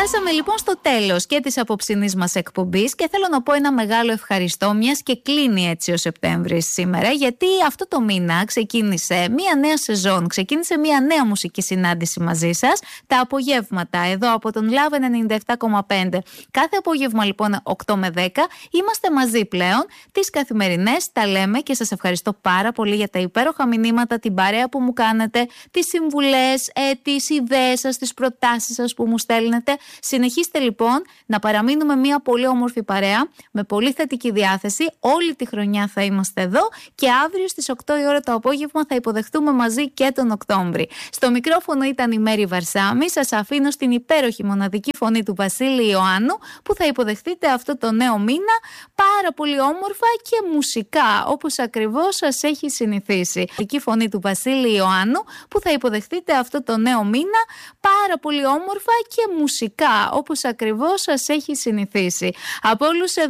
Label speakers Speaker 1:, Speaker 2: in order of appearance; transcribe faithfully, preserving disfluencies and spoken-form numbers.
Speaker 1: Φτάσαμε λοιπόν στο τέλος και της απόψινής μας εκπομπής και θέλω να πω ένα μεγάλο ευχαριστώ, μιας και κλείνει έτσι ο Σεπτέμβρης σήμερα, γιατί αυτό το μήνα ξεκίνησε μια νέα σεζόν, ξεκίνησε μια νέα μουσική συνάντηση μαζί σας, τα απογεύματα εδώ από τον Love ενενήντα επτά κόμμα πέντε. Κάθε απόγευμα λοιπόν οκτώ με δέκα είμαστε μαζί πλέον, τις καθημερινές τα λέμε και σας ευχαριστώ πάρα πολύ για τα υπέροχα μηνύματα, την παρέα που μου κάνετε, τις συμβουλές, ε, τις ιδέες σας, τις προτάσεις σας που μου στέλνετε. Συνεχίστε λοιπόν να παραμείνουμε μια πολύ όμορφη παρέα με πολύ θετική διάθεση. Όλη τη χρονιά θα είμαστε εδώ και αύριο στις οκτώ η ώρα το απόγευμα θα υποδεχτούμε μαζί και τον Οκτώβρη. Στο μικρόφωνο ήταν η Μέρη Βαρσάμη. Σας αφήνω στην υπέροχη μοναδική φωνή του Βασίλη Ιωάννου που θα υποδεχτείτε αυτό το νέο μήνα πάρα πολύ όμορφα και μουσικά, όπως ακριβώς σας έχει συνηθίσει. Η μοναδική φωνή του Βασίλη Ιωάννου που θα υποδεχτείτε αυτό το νέο μήνα πάρα πολύ όμορφα και μουσικά, όπως ακριβώς σας έχει συνηθίσει. Από όλους